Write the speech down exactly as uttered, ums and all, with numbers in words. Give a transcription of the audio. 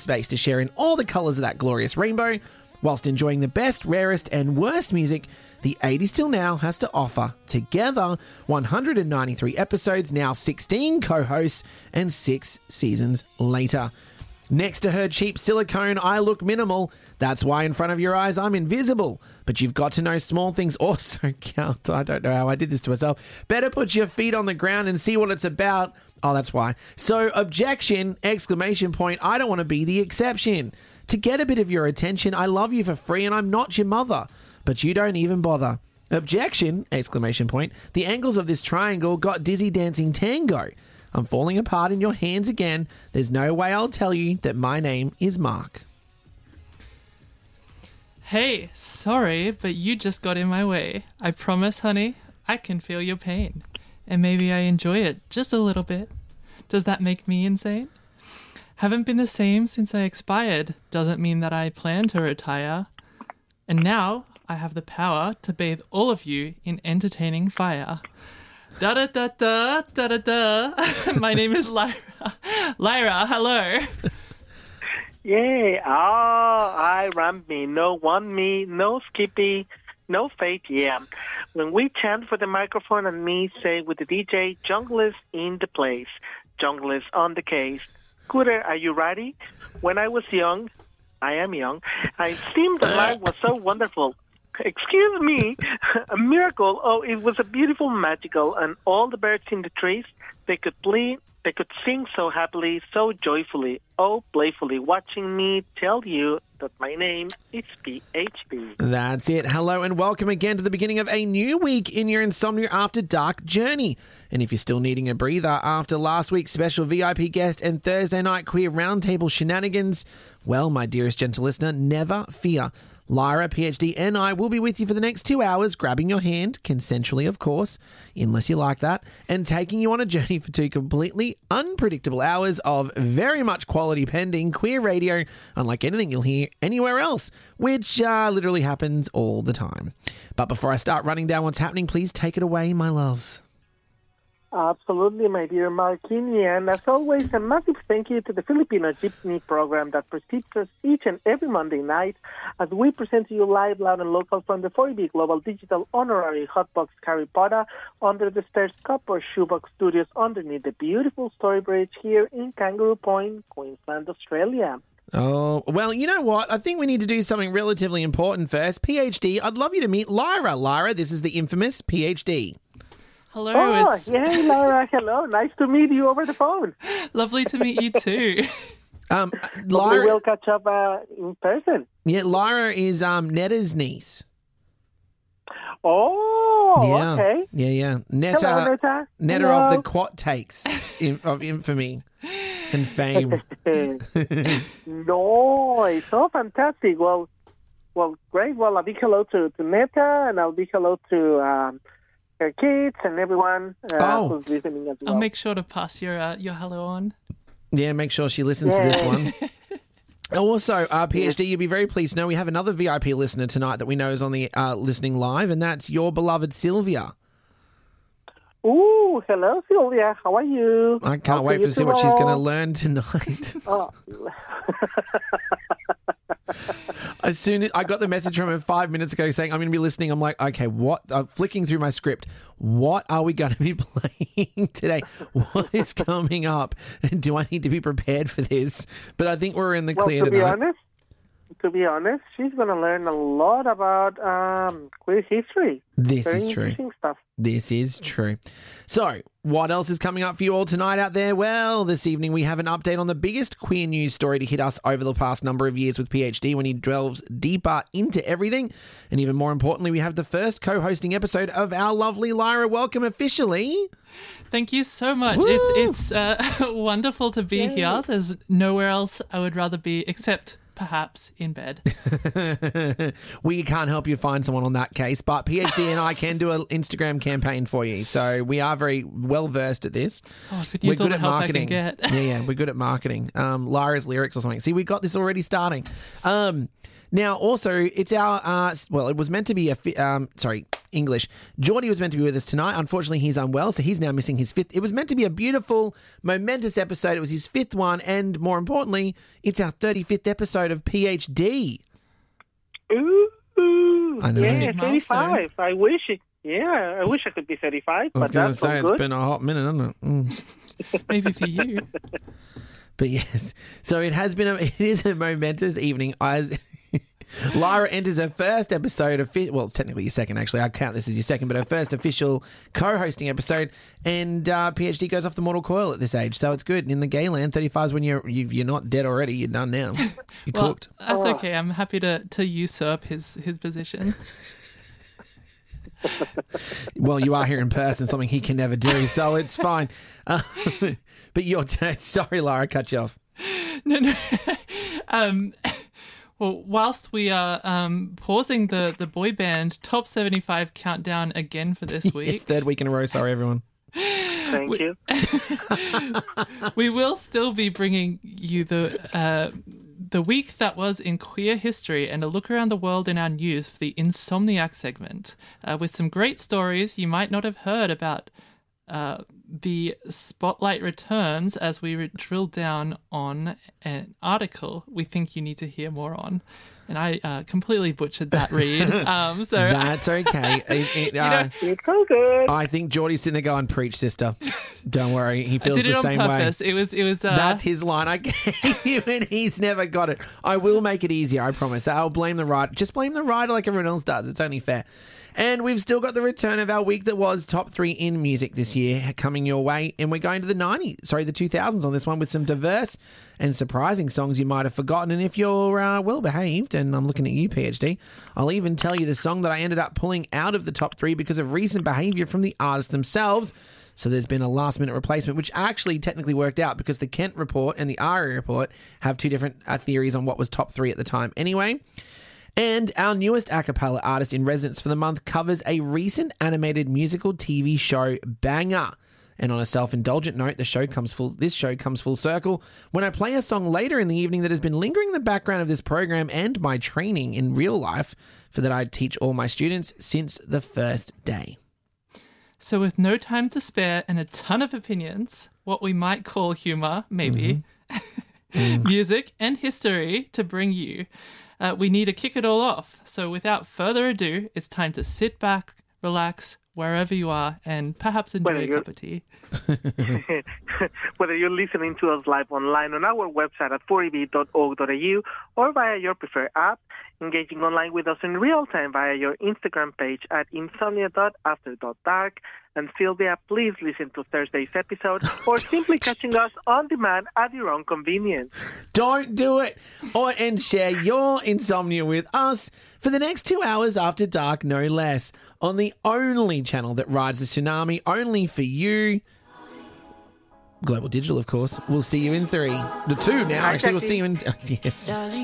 space to share in all the colours of that glorious rainbow, whilst enjoying the best, rarest and worst music the eighties Till Now has to offer. Together, one hundred ninety-three episodes, now sixteen co-hosts, and six seasons later. Next to her cheap silicone, I look minimal. That's why in front of your eyes, I'm invisible. But you've got to know small things also count. I don't know how I did this to myself. Better put your feet on the ground and see what it's about. Oh, that's why. So, objection, exclamation point, I don't want to be the exception. To get a bit of your attention, I love you for free and I'm not your mother. But you don't even bother. Objection, exclamation point, the angles of this triangle got dizzy dancing tango. I'm falling apart in your hands again. There's no way I'll tell you that my name is Mark. Hey, sorry, but you just got in my way. I promise, honey, I can feel your pain. And maybe I enjoy it just a little bit. Does that make me insane? Haven't been the same since I expired. Doesn't mean that I plan to retire. And now I have the power to bathe all of you in entertaining fire. Da da da da da da da. My name is Lyra. Lyra, hello. Yeah, oh, I ramp me, no one me, no skippy, no fate, yeah. When we chant for the microphone and me say with the D J, jungle is in the place, jungle is on the case. Cooter, are you ready? When I was young, I am young, I seemed that life was so wonderful. Excuse me, a miracle. Oh, it was a beautiful, magical, and all the birds in the trees, they could play, they could sing so happily, so joyfully, oh, playfully, watching me tell you that my name is P H D. That's it. Hello and welcome again to the beginning of a new week in your Insomnia After Dark journey. And if you're still needing a breather after last week's special V I P guest and Thursday night queer roundtable shenanigans, well, my dearest gentle listener, never fear. Lyra, P H D, and I will be with you for the next two hours, grabbing your hand, consensually of course, unless you like that, and taking you on a journey for two completely unpredictable hours of very much quality pending queer radio, unlike anything you'll hear anywhere else, which uh, literally happens all the time. But before I start running down what's happening, please take it away, my love. Absolutely, my dear Marquini. And as always, a massive thank you to the Filipino Jeepney program that precedes us each and every Monday night as we present to you live, loud, and local from the four B Global Digital Honorary Hotbox Caripota under the Stairs Copper Shoebox Studios underneath the beautiful Story Bridge here in Kangaroo Point, Queensland, Australia. Oh, well, you know what? I think we need to do something relatively important first. P H D, I'd love you to meet Lyra. Lyra, this is the infamous P H D. Hello. Oh, it's yeah, Laura. Hello. Nice to meet you over the phone. lovely to meet you too. Um, Hopefully Lyra, we'll catch up uh, in person. yeah, Lyra is um Netta's niece. Oh, Yeah, okay. yeah, yeah. Netta, Hello, Netta. Netta Hello. of the quat takes in, of infamy and fame. Nice. Oh, fantastic. Well, well, great. Well, a big hello to, to Netta, and a big hello to um, her kids and everyone uh, Oh. who's listening as well. I'll make sure to pass your uh, your hello on. Yeah, make sure she listens to Yeah. this one. Also, uh, P H D, you'll be very pleased to know we have another V I P listener tonight that we know is on the uh, listening live, and that's your beloved Sylvia. Ooh, hello, Sylvia. How are you? I can't I'll wait you to see what she's going to tomorrow. learn tonight. Oh. As soon as I got the message from her five minutes ago saying I'm going to be listening, I'm like, okay, what? I'm flicking through my script. What are we going to be playing today? What is coming up? Do I need to be prepared for this? But I think we're in the Well, clear to be tonight. honest, to be honest, she's going to learn a lot about um, queer history. This Very is true. interesting stuff. This is true. So, what else is coming up for you all tonight out there? Well, this evening we have an update on the biggest queer news story to hit us over the past number of years with P H D when he delves deeper into everything. And even more importantly, we have the first co-hosting episode of our lovely Lyra. Welcome officially. Thank you so much. Woo! It's it's uh, wonderful to be here. There's nowhere else I would rather be except perhaps in bed. We can't help you find someone on that case, but P H D and I can do an Instagram campaign for you. So we are very well versed at this. Oh, I could We're use all good the at help marketing. I can get. yeah, yeah, we're good at marketing. Um, Lyra's lyrics or something. See, we got this already starting. Um, now, also, it's our, uh, well, it was meant to be a, fi- um, sorry, English. Geordie was meant to be with us tonight. Unfortunately, he's unwell, so he's now missing his fifth. It was meant to be a beautiful, momentous episode. It was his fifth one, and more importantly, it's our thirty-fifth episode of P H D. Ooh, I know. yeah, Big thirty-five. milestone. I wish it. Yeah, I wish I could be thirty-five, I was but going to that's say, all it's good. been a hot minute, hasn't it? Mm. Maybe for you. But yes, so it has been a, it is a momentous evening. I, Lyra enters her first episode of, well, it's technically your second, actually. I count this as your second, but her first official co-hosting episode, and uh, P H D goes off the mortal coil at this age, so it's good. In the gay land, thirty-five is when you're you, you're not dead already. You're done now. You're Well, cooked. that's okay. I'm happy to, to usurp his, his position. Well, you are here in person, something he can never do, so it's fine. Uh, but your turn. Sorry, Lyra, cut you off. No, no. um, well, whilst we are um, pausing the, the boy band top seventy-five countdown again for this week. It's third week in a row. Sorry, everyone. Thank we- you. We will still be bringing you the uh, the week that was in queer history and a look around the world in our news for the Insomniac segment, uh, with some great stories you might not have heard about uh, the Spotlight returns as we re- drill down on an article we think you need to hear more on. And I uh, completely butchered that read. Um, so That's okay. It- it, uh, know- It's all good. I think Geordie's sitting there going, preach, sister. Don't worry. He I feels did the it on same way. purpose. It was, it was. Uh, That's his line I gave you, and he's never got it. I will make it easier, I promise. I'll blame the writer. Just blame the writer like everyone else does. It's only fair. And we've still got the return of our week that was top three in music this year coming your way. And we're going to the nineties, sorry, the two thousands on this one with some diverse and surprising songs you might have forgotten. And if you're uh, well behaved, and I'm looking at you, P H D, I'll even tell you the song that I ended up pulling out of the top three because of recent behavior from the artists themselves. So there's been a last minute replacement, which actually technically worked out because the Kent report and the ARIA report have two different uh, theories on what was top three at the time. Anyway, and our newest a cappella artist in residence for the month covers a recent animated musical T V show banger. And on a self-indulgent note, the show comes full. This show comes full circle when I play a song later in the evening that has been lingering in the background of this program and my training in real life for that I teach all my students since the first day. So with no time to spare and a ton of opinions, what we might call humour, maybe, mm-hmm. music and history to bring you, uh, we need to kick it all off. So without further ado, it's time to sit back, relax, wherever you are, and perhaps enjoy Well, a you're- cup of tea. Whether you're listening to us live online on our website at four e b dot org dot a u or via your preferred app, engaging online with us in real time via your Instagram page at insomnia dot after dot dark. And Sylvia, please listen to Thursday's episode or simply catching us on demand at your own convenience. Don't do it. Or and share your insomnia with us for the next two hours after dark, no less, on the only channel that rides the tsunami, only for you. Global Digital, of course. We'll see you in three. The two now, Hi, actually. We'll Jackie. see you in... Yes.